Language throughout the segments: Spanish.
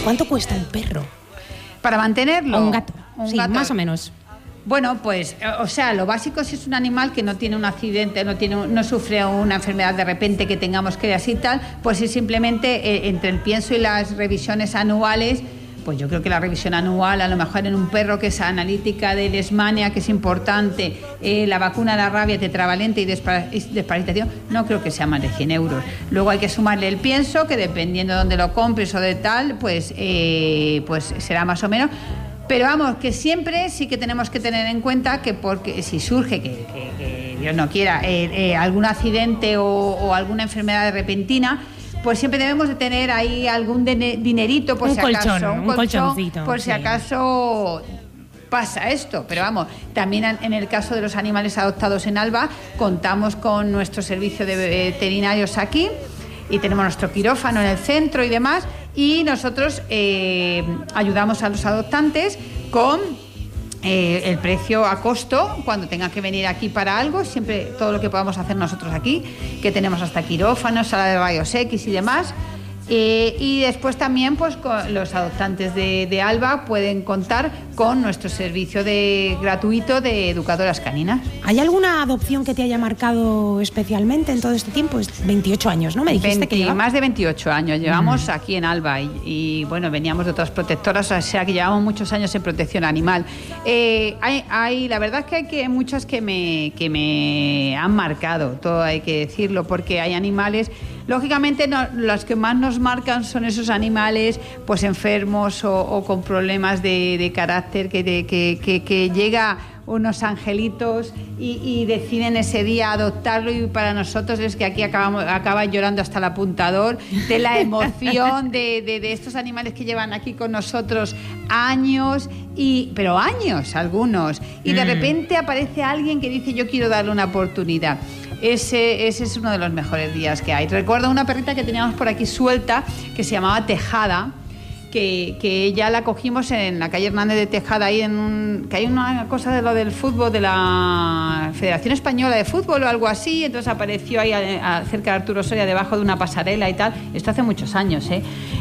¿Cuánto cuesta un perro? ¿Para mantenerlo? O un gato. Un sí, gato. Más o menos. Bueno, pues, o sea, lo básico si es un animal que no tiene un accidente, no sufre una enfermedad de repente que tengamos que así tal, pues si simplemente entre el pienso y las revisiones anuales, pues yo creo que la revisión anual, a lo mejor en un perro que es analítica de lesmania, que es importante, la vacuna de la rabia tetravalente y desparasitación, no creo que sea más de 100 euros. Luego hay que sumarle el pienso, que dependiendo de dónde lo compres o de tal, pues será más o menos. Pero vamos, que siempre sí que tenemos que tener en cuenta que porque si surge, que Dios no quiera, algún accidente o alguna enfermedad repentina, pues siempre debemos de tener ahí algún dinerito por si acaso. Un colchoncito. Por si acaso pasa esto. Pero vamos, también en el caso de los animales adoptados en Alba, contamos con nuestro servicio de veterinarios aquí y tenemos nuestro quirófano en el centro y demás. Y nosotros ayudamos a los adoptantes con el precio a costo cuando tengan que venir aquí para algo, siempre todo lo que podamos hacer nosotros aquí, que tenemos hasta quirófanos, sala de rayos X y demás. Y después también pues los adoptantes de Alba pueden contar con nuestro servicio gratuito de educadoras caninas. ¿Hay alguna adopción que te haya marcado especialmente en todo este tiempo? 28 años, ¿no? Me dijiste que llevaba. Más de 28 años llevamos aquí en Alba y bueno, veníamos de otras protectoras, o sea que llevamos muchos años en protección animal. La verdad es que hay muchas que me han marcado, todo hay que decirlo, porque hay animales. Lógicamente, las que más nos marcan son esos animales pues enfermos o con problemas de carácter que llega unos angelitos y deciden ese día adoptarlo, y para nosotros es que aquí acaba llorando hasta el apuntador de la emoción de estos animales que llevan aquí con nosotros años, pero años algunos, y de repente aparece alguien que dice yo quiero darle una oportunidad. Ese es uno de los mejores días que hay. Recuerdo una perrita que teníamos por aquí suelta que se llamaba Tejada, que ya la cogimos en la calle Hernández de Tejada, ahí que hay una cosa de lo del fútbol, de la Federación Española de Fútbol o algo así, entonces apareció ahí cerca de Arturo Soria, debajo de una pasarela y tal. Esto hace muchos años,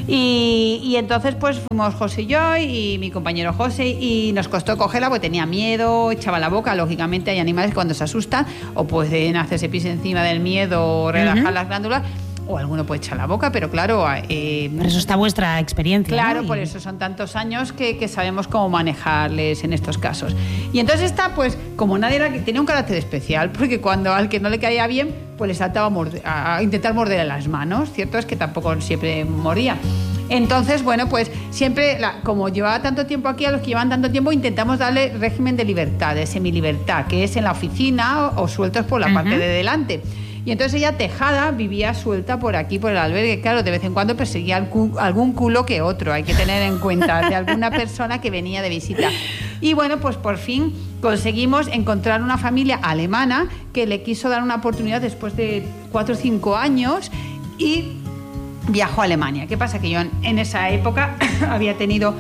y entonces pues fuimos José y yo y mi compañero José, y nos costó cogerla porque tenía miedo, echaba la boca. Lógicamente hay animales que cuando se asustan o pueden hacerse pis encima del miedo o relajar las glándulas, o alguno puede echar la boca, pero claro... por eso está vuestra experiencia. Claro, ¿no? por eso son tantos años que sabemos cómo manejarles en estos casos. Y entonces esta, pues, como nadie tenía un carácter especial, porque cuando al que no le caía bien, pues le saltaba a intentar morderle las manos. Cierto es que tampoco siempre moría. Entonces, bueno, pues siempre, como llevaba tanto tiempo aquí, a los que llevan tanto tiempo intentamos darle régimen de libertad, de semilibertad, que es en la oficina o sueltos por la parte de delante. Y entonces ella, Tejada, vivía suelta por aquí, por el albergue. Claro, de vez en cuando perseguía algún culo que otro, hay que tener en cuenta, de alguna persona que venía de visita. Y bueno, pues por fin conseguimos encontrar una familia alemana que le quiso dar una oportunidad después de 4 o 5 años y viajó a Alemania. ¿Qué pasa? Que yo en esa época había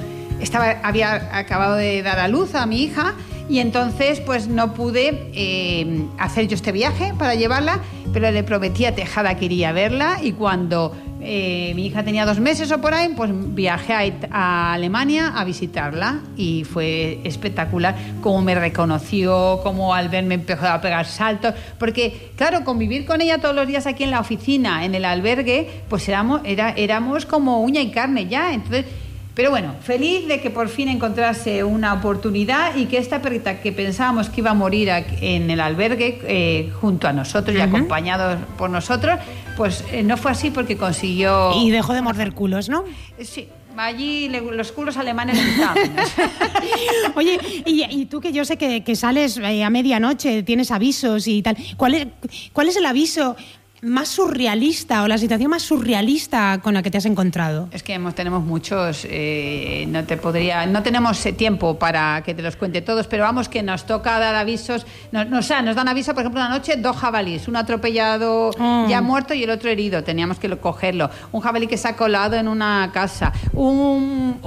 acabado de dar a luz a mi hija, y entonces pues no pude hacer yo este viaje para llevarla, pero le prometí a Tejada que iría a verla, y cuando mi hija tenía 2 meses o por ahí, pues viajé a Alemania a visitarla, y fue espectacular cómo me reconoció, cómo al verme empezó a pegar saltos, porque claro, convivir con ella todos los días aquí en la oficina, en el albergue, pues éramos como uña y carne ya. Entonces, pero bueno, feliz de que por fin encontrase una oportunidad, y que esta perrita que pensábamos que iba a morir en el albergue junto a nosotros y acompañados por nosotros, pues no fue así, porque consiguió... Y dejó de morder culos, ¿no? Sí, allí los culos alemanes les gustaban. Oye, y tú, que yo sé que sales a medianoche, tienes avisos y tal, ¿cuál es el aviso más surrealista o la situación más surrealista con la que te has encontrado? Es que tenemos muchos, no tenemos tiempo para que te los cuente todos, pero vamos, que nos toca dar avisos, nos dan aviso, por ejemplo, una noche 2 jabalíes, uno atropellado ya muerto y el otro herido, teníamos que cogerlo, un jabalí que se ha colado en una casa, un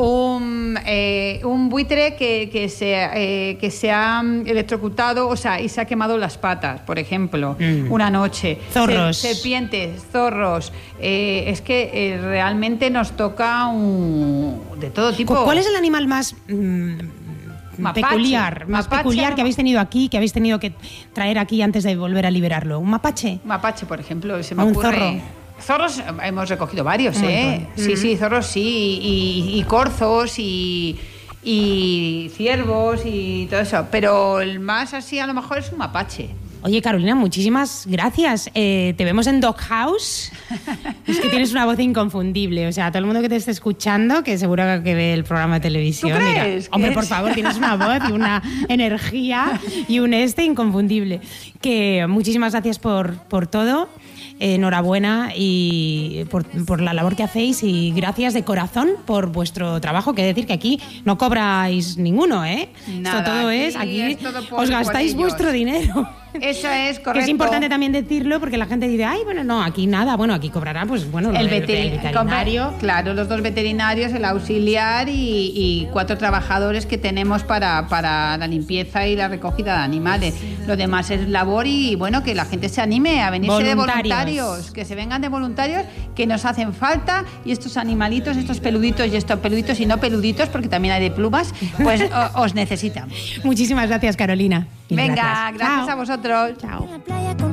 buitre que se ha electrocutado, o sea, y se ha quemado las patas, por ejemplo, una noche. Zorros. serpientes, zorros. Es que realmente nos toca de todo tipo. ¿Cuál es el animal más peculiar que habéis tenido aquí, que habéis tenido que traer aquí antes de volver a liberarlo? ¿Un mapache? Un mapache, por ejemplo, se me ¿Un ocurre. zorro? Zorros hemos recogido varios, ¿eh? Sí, zorros sí, y corzos y ciervos y todo eso. Pero el más así a lo mejor es un mapache. Oye, Carolina, muchísimas gracias. Te vemos en Doghouse. Es que tienes una voz inconfundible. O sea, todo el mundo que te esté escuchando, que seguro que ve el programa de televisión. ¿Tú crees? Hombre, por favor, tienes una voz y una energía y un inconfundible. Que muchísimas gracias por todo. Enhorabuena y por la labor que hacéis y gracias de corazón por vuestro trabajo. Que decir que aquí no cobráis ninguno, ¿eh? Nada, esto todo aquí es todo os gastáis vuestro dinero. Eso es correcto. Que es importante también decirlo porque la gente dice, ay, bueno, no, aquí nada, bueno, aquí cobrará, pues bueno, el veterinario. Claro, los 2 veterinarios, el auxiliar y 4 trabajadores que tenemos para la limpieza y la recogida de animales. Lo demás es labor y bueno, que la gente se anime a venirse de voluntarios, que se vengan de voluntarios, que nos hacen falta y estos animalitos, estos peluditos y estos peluditos y no peluditos, porque también hay de plumas, pues os necesitan. Muchísimas gracias, Carolina. Venga, gracias a vosotros. Chao.